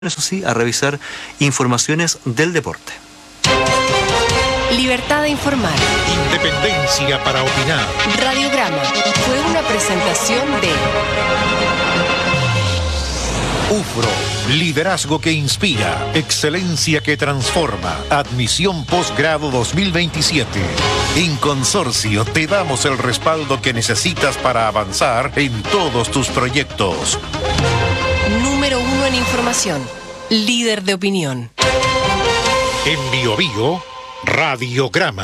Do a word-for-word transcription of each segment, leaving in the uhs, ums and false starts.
eso sí, a revisar informaciones del deporte. Libertad de informar. Independencia para opinar. Radiograma fue una presentación de UFRO, liderazgo que inspira, excelencia que transforma. Admisión posgrado dos mil veintisiete. En Consorcio te damos el respaldo que necesitas para avanzar en todos tus proyectos. Número uno en información, líder de opinión. En Bio Bio, Radiograma.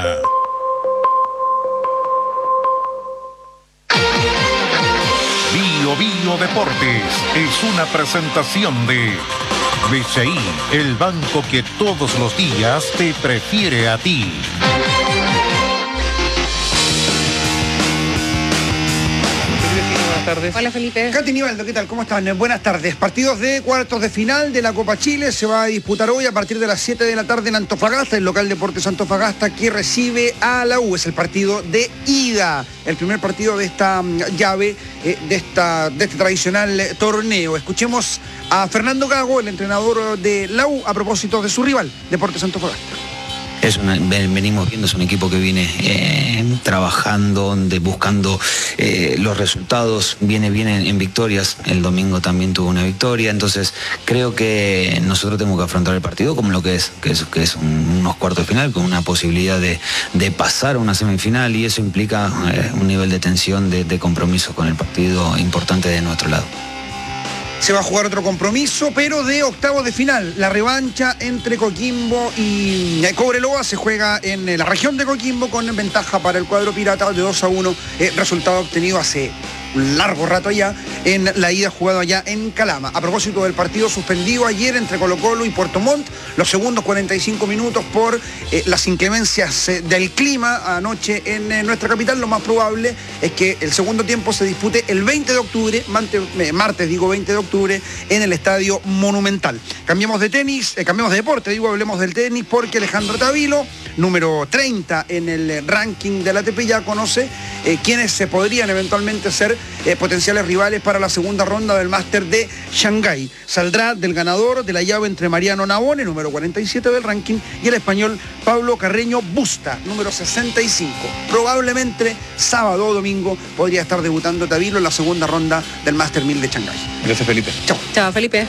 Bio Bio Deportes es una presentación de B C I, el banco que todos los días te prefiere a ti. Tardes. Hola Felipe. Katy Nivaldo, ¿qué tal? ¿Cómo están? Buenas tardes. Partidos de cuartos de final de la Copa Chile se va a disputar hoy a partir de las siete de la tarde en Antofagasta, el local Deportes Antofagasta que recibe a la U. Es el partido de ida, el primer partido de esta um, llave, eh, de, esta, de este tradicional eh, torneo. Escuchemos a Fernando Gago, el entrenador de la U, a propósito de su rival, Deportes Antofagasta. Es una, venimos viendo, es un equipo que viene eh, trabajando, de, buscando eh, los resultados, viene bien en, en victorias, el domingo también tuvo una victoria, entonces creo que nosotros tenemos que afrontar el partido como lo que es, que es, que es un, unos cuartos de final, con una posibilidad de, de pasar a una semifinal, y eso implica eh, un nivel de tensión, de, de compromiso con el partido importante de nuestro lado. Se va a jugar otro compromiso, pero de octavos de final. La revancha entre Coquimbo y Cobreloa se juega en la región de Coquimbo con ventaja para el cuadro pirata de dos a uno. Eh, resultado obtenido hace un largo rato allá en la ida jugada allá en Calama. A propósito del partido suspendido ayer entre Colo Colo y Puerto Montt, los segundos cuarenta y cinco minutos por eh, las inclemencias eh, del clima anoche en eh, nuestra capital, lo más probable es que el segundo tiempo se dispute el veinte de octubre, mante, eh, martes digo veinte de octubre, en el Estadio Monumental. Cambiamos de tenis, eh, cambiamos de deporte, digo, hablemos del tenis, porque Alejandro Tavilo, número treinta en el ranking de la A T P, ya conoce eh, quienes se podrían eventualmente ser eh, potenciales rivales para la segunda ronda del Máster de Shanghái. Saldrá del ganador de la llave entre Mariano Navone, número cuarenta y siete del ranking, y el español Pablo Carreño Busta, número sesenta y cinco. Probablemente sábado o domingo podría estar debutando Tavilo en la segunda ronda del Máster mil de Shanghái. Gracias Felipe. Chao. Chao Felipe.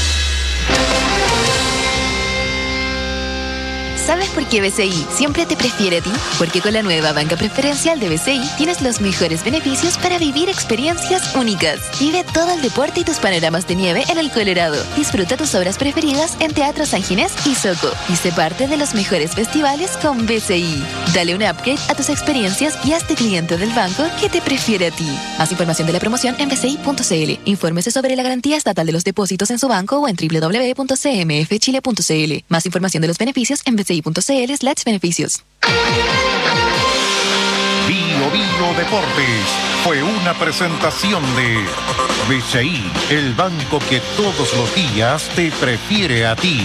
¿Sabes por qué B C I siempre te prefiere a ti? Porque con la nueva banca preferencial de B C I tienes los mejores beneficios para vivir experiencias únicas. Vive todo el deporte y tus panoramas de nieve en el Colorado. Disfruta tus obras preferidas en Teatro San Ginés y Soco. Y sé parte de los mejores festivales con B C I. Dale un upgrade a tus experiencias y hazte cliente del banco que te prefiere a ti. Más información de la promoción en b c i punto c l. Infórmese sobre la garantía estatal de los depósitos en su banco o en w w w punto c m f chile punto c l. Más información de los beneficios en b c i punto c l slash beneficios. Bio Bio Deportes fue una presentación de B C I, el banco que todos los días te prefiere a ti.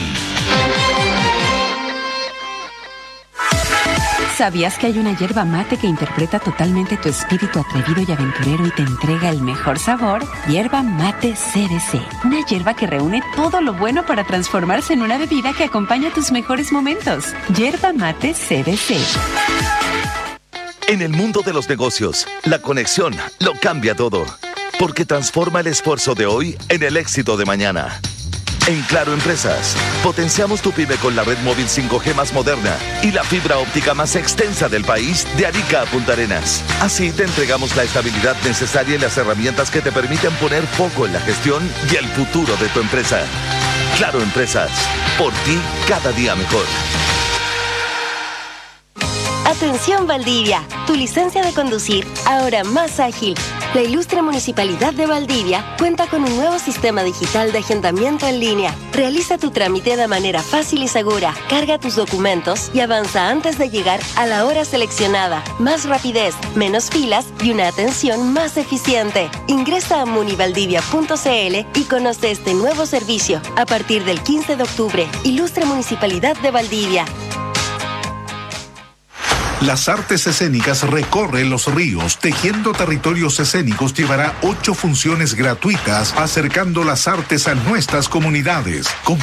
¿Sabías que hay una yerba mate que interpreta totalmente tu espíritu atrevido y aventurero y te entrega el mejor sabor? Yerba Mate C D C. Una yerba que reúne todo lo bueno para transformarse en una bebida que acompaña tus mejores momentos. Yerba Mate C D C. En el mundo de los negocios, la conexión lo cambia todo, porque transforma el esfuerzo de hoy en el éxito de mañana. En Claro Empresas, potenciamos tu pyme con la red móvil cinco G más moderna y la fibra óptica más extensa del país, de Arica a Punta Arenas. Así te entregamos la estabilidad necesaria y las herramientas que te permiten poner foco en la gestión y el futuro de tu empresa. Claro Empresas, por ti cada día mejor. Atención Valdivia, tu licencia de conducir ahora más ágil. La ilustre Municipalidad de Valdivia cuenta con un nuevo sistema digital de agendamiento en línea. Realiza tu trámite de manera fácil y segura, carga tus documentos y avanza antes de llegar a la hora seleccionada. Más rapidez, menos filas y una atención más eficiente. Ingresa a munivaldivia punto c l y conoce este nuevo servicio a partir del quince de octubre. Ilustre Municipalidad de Valdivia. Las artes escénicas recorren los ríos. Tejiendo Territorios Escénicos llevará ocho funciones gratuitas acercando las artes a nuestras comunidades.